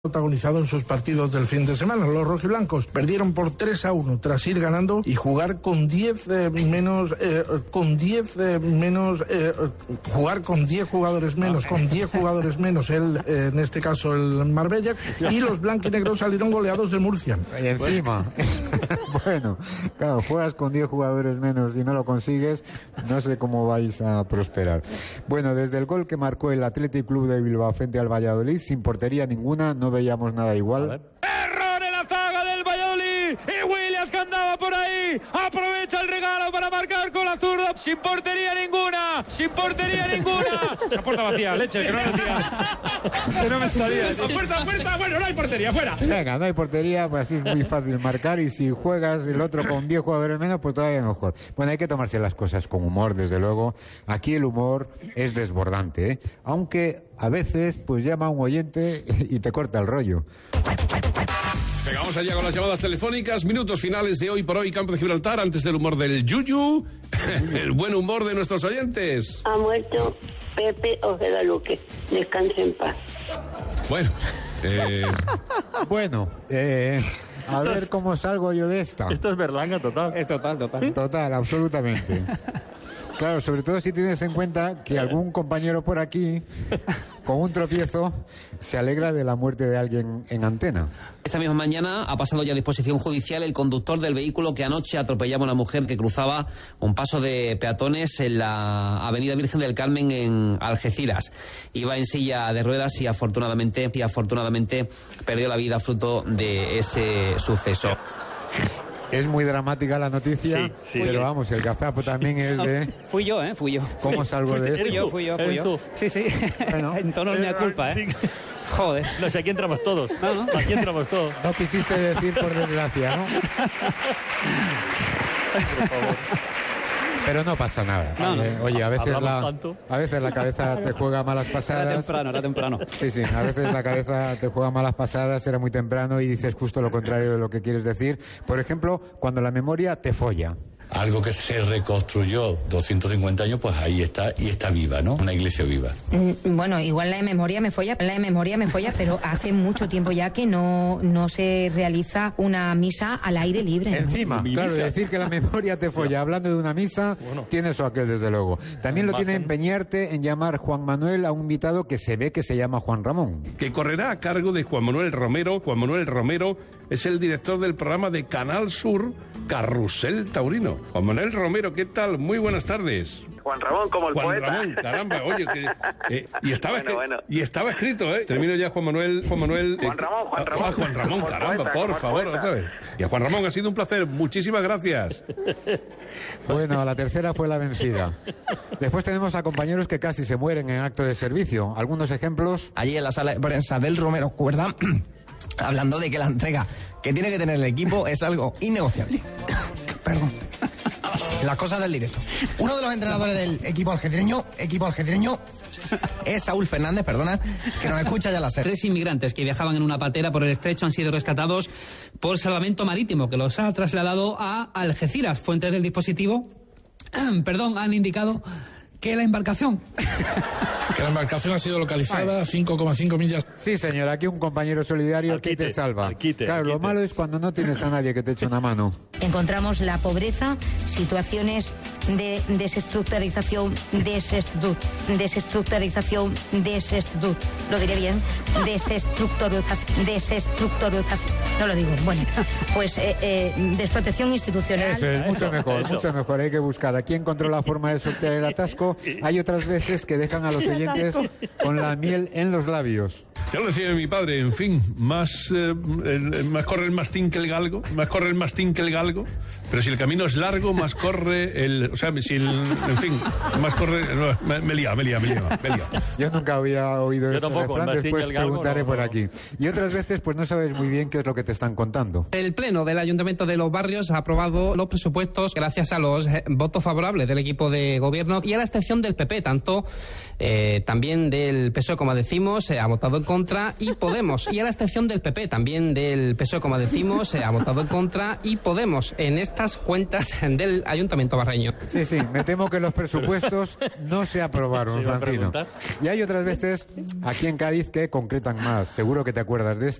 protagonizado en sus partidos del fin de semana. Los rojiblancos perdieron por 3-1 tras ir ganando y jugar con 10 jugadores menos, en este caso el Marbella, y los blanquinegros salieron goleados de Murcia. Y encima, bueno, claro, juegas con 10 jugadores menos y no lo consigues, no sé cómo vais a prosperar. Bueno, desde el gol que marcó el Athletic Club de Bilbao frente al Valladolid, sin portería ninguna, no veíamos nada igual. ¡Error en la zaga del Valladolid! Y Williams, que andaba por ahí, aprovecha el regalo para marcar con la zurda, sin portería ninguna. Se puerta vacía, leche, que no decía. Que no me salía. Puerta, bueno, no hay portería, fuera. Venga, no hay portería, pues así es muy fácil marcar, y si juegas el otro con 10 jugadores menos, pues todavía mejor. Bueno, hay que tomarse las cosas con humor, desde luego. Aquí el humor es desbordante, ¿eh? Aunque a veces pues llama a un oyente y te corta el rollo. Venga, vamos allá con las llamadas telefónicas. Minutos finales de Hoy por Hoy, Campo de Gibraltar, antes del humor del Yuyu, el buen humor de nuestros oyentes. Ha muerto Pepe Ojeda Luque. Descanse en paz. Bueno, A ver cómo salgo yo de esta. Esto es berlanga total. Es total. Total, absolutamente. Claro, sobre todo si tienes en cuenta que algún compañero por aquí, con un tropiezo, se alegra de la muerte de alguien en antena. Esta misma mañana ha pasado ya a disposición judicial el conductor del vehículo que anoche atropellaba a una mujer que cruzaba un paso de peatones en la avenida Virgen del Carmen en Algeciras. Iba en silla de ruedas y afortunadamente perdió la vida fruto de ese suceso. Es muy dramática la noticia, sí, pero vamos, el gazapo también es de... Fui yo. ¿Cómo salgo de esto? Fui yo. Sí. Bueno, en tono de culpa, ¿eh? Sí. Joder. No sé, aquí entramos todos. No. Aquí entramos todos. No quisiste decir por desgracia, ¿no? Por favor. Pero no pasa nada. No. Oye, a veces la cabeza te juega malas pasadas. Era temprano. Sí, a veces la cabeza te juega malas pasadas, era muy temprano y dices justo lo contrario de lo que quieres decir. Por ejemplo, cuando la memoria te folla. Algo que se reconstruyó 250 años, pues ahí está, y está viva, ¿no? Una iglesia viva. Bueno, igual la memoria me folla, pero hace mucho tiempo ya que no se realiza una misa al aire libre. Encima, claro, decir que la memoria te folla hablando de una misa, tiene eso aquel, desde luego. También lo tiene empeñarte en llamar Juan Manuel a un invitado que se ve que se llama Juan Ramón. Que correrá a cargo de Juan Manuel Romero. Juan Manuel Romero es el director del programa de Canal Sur, Carrusel Taurino. Juan Manuel Romero, ¿qué tal? Muy buenas tardes. Juan Ramón, como el poeta. Juan Ramón, caramba, oye, y estaba escrito, ¿eh? Termino ya, Juan Ramón, caramba, poeta, por favor, otra vez. Y a Juan Ramón, ha sido un placer, muchísimas gracias. Bueno, la tercera fue la vencida. Después tenemos a compañeros que casi se mueren en acto de servicio. Algunos ejemplos. Allí en la sala de prensa del Romero Cuerda, hablando de que la entrega que tiene que tener el equipo es algo innegociable. Perdón. Las cosas del directo. Uno de los entrenadores del equipo algecireño es Saúl Fernández, que nos escucha ya la SER. 3 inmigrantes que viajaban en una patera por el estrecho han sido rescatados por Salvamento Marítimo, que los ha trasladado a Algeciras. Fuentes del dispositivo, han indicado que la embarcación ha sido localizada a 5,5 millas. Sí, señor, aquí un compañero solidario que te salva. Claro, lo malo es cuando no tienes a nadie que te eche una mano. Encontramos la pobreza, situaciones de desestructurización, lo diré bien, desestructurización, no lo digo, bueno, pues desprotección institucional. Eso es mucho mejor, hay que buscar. Aquí encontró la forma de sortear el atasco. Hay otras veces que dejan a los oyentes con la miel en los labios. Ya lo decía mi padre, en fin, más corre el mastín que el galgo, pero si el camino es largo, más corre más corre... Me he liado. Yo nunca había oído este refrán, después preguntaré por aquí. Y otras veces, pues no sabes muy bien qué es lo que te están contando. El Pleno del Ayuntamiento de Los Barrios ha aprobado los presupuestos gracias a los votos favorables del equipo de gobierno y a la abstención del PP, tanto también del PSOE, como decimos, ha votado en contra. contra y Podemos. Y a la excepción del PP, también del PSOE, como decimos, ha votado en contra y Podemos en estas cuentas del Ayuntamiento barreño. Sí, me temo que los presupuestos no se aprobaron, Francino. Y hay otras veces aquí en Cádiz que concretan más. Seguro que te acuerdas de